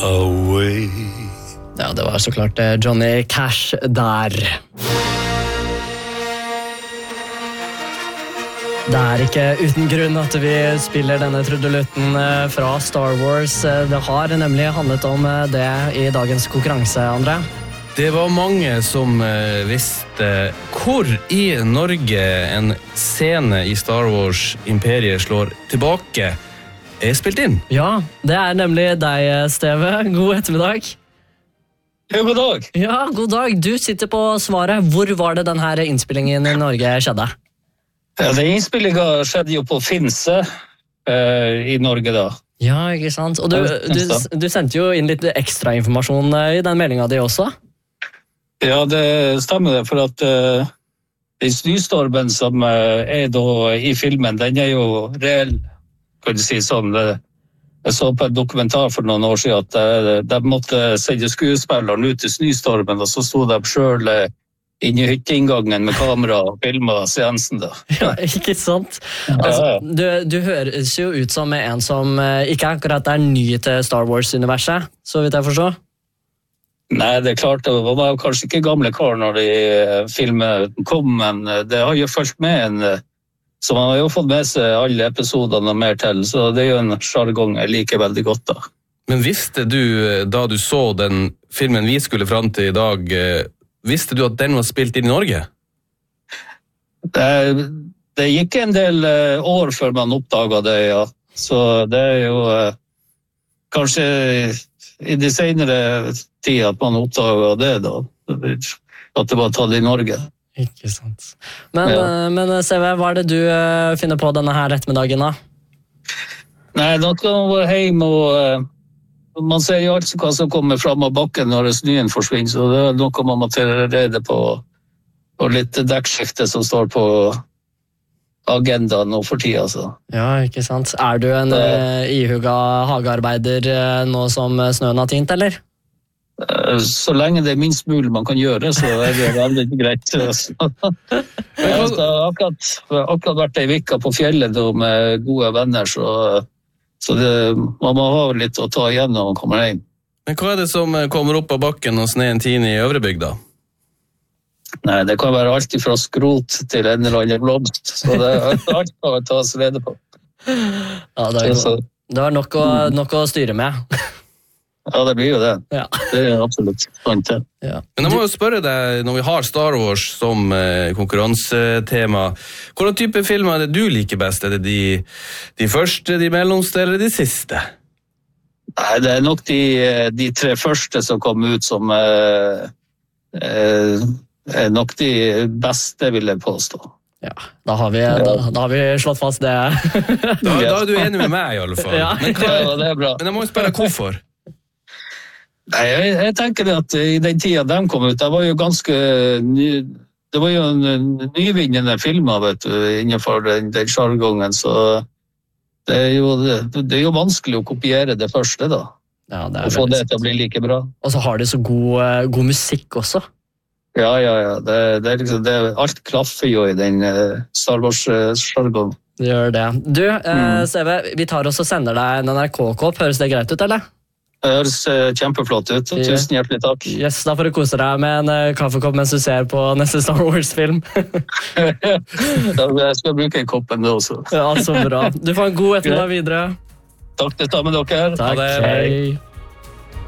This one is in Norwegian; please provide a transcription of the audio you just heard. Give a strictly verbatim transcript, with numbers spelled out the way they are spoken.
away. Ja, det var så klart Johnny Cash der. Det er ikke uten grunn at vi spiller denne trudelutten fra Star Wars. Det har nemlig handlet om det i dagens konkurranse, André. Det var mange som visste hvor i Norge en scene i Star Wars Imperiet slår tilbake er spilt inn. Ja, det er nemlig deg, Steve. God ettermiddag. Ja, god dag. Ja, god dag. Du sitter på svaret. Hvor var det denne innspillingen i Norge skjedde? Ja, den innspillingen skjedde jo på Finse eh, i Norge da. Ja, ikke sant? Og du, du, du sendte jo inn litt ekstra informasjon i den meldingen din også. Ja, det stemmer det, for at uh, den snøstormen som uh, er da i filmen, den er jo reell, kan du si sånn. Jeg så på en dokumentar for noen år siden at uh, de måtte sende skuespilleren ut i snøstormen, og så stod de selv uh, inne i hytteinngangen med kamera og filmet seansen da. Ja, ikke sant? Altså, du, du høres jo ut som en som uh, ikke akkurat er ny til Star Wars-universet, så vidt jeg forstår. Nei, det er klart, det var kanskje ikke gamle kar når de filmen kom, men det har jo følt med en, så man har jo fått med seg alle episodene og mer til, så det er jo en jargong jeg liker veldig godt da. Men visste du, da du så den filmen vi skulle fram til i dag, visste du at den var spilt inn i Norge? Det, det gikk en del år før man oppdaget det, ja. Så det er jo kanskje i de senere tid at man oppdaget det da, at det var tatt i Norge. Ikke sant. Men, ja. men C V, hva er det du finner på denne her ettermiddagen da? Nei, da kan man gå hjem og man ser jo alt hva som kommer frem av bakken når snøen forsvinner, så det er noe man må til rede på, og litt dekkskifte som står på agendaen nå for tida. Altså. Ja, ikke sant. Er du en uh, ihuga hagearbeider uh, nå som snøen har tint, eller? Uh, så lenge det er minst mulig man kan gjøre, så er det veldig greit. Jeg har akkurat, akkurat vært ei vika på fjellet med gode venner, så, så det, man må ha litt å ta igjen når man kommer hjem. Men hva er det som kommer opp av bakken og sneen tiner i Øvrebygda? Nei, det kan være alt fra skrot til en eller annen blomst, så det er alt å ta oss rede på. Ja, det er, så, det er nok, å, nok å styre med. Ja, det blir jo det. Ja. Det er absolutt sant. Ja. Men jeg må jo spørre deg, når vi har Star Wars som eh, konkurransetema, hvordan type filmer er det du liker best? Er det de, de første, de mellomste eller de siste? Nei, det er nok de, de tre første som kom ut som... Eh, eh, er nok de beste, vil jeg påstå. Ja, da har vi, da, da har vi slått fast det. da, da er du enig med meg i alle fall. Ja. Men, hva, ja, det er bra. Men jeg må jo spørre hvorfor. Nei, jeg, jeg tenker at i den tiden de kom ut, det var jo ganske ny, det var jo en nyvinnende filmer, vet du, innenfor den, den jargongen, så det er, jo, det, det er jo vanskelig å kopiere det første da. Ja, det er og få det til å bli like bra. Og så har de så god, god musikk også. Ja, ja, ja. Det, det er liksom, det, alt klaffer jo i den uh, Star Wars-jargongen. Det gjør det. Du, mm. uh, C V, vi tar oss og sender deg en N R K-kopp. Høres det greit ut, eller? Det høres uh, kjempeflott ut. Tusen hjertelig takk. Yes, da får du kose deg med en uh, kaffekopp mens du ser på neste Star Wars-film. Jeg skal bruke en koppen det også. Ja, så bra. Du får en god ettermiddag videre. Takk, det tar med dere. Takk, hei.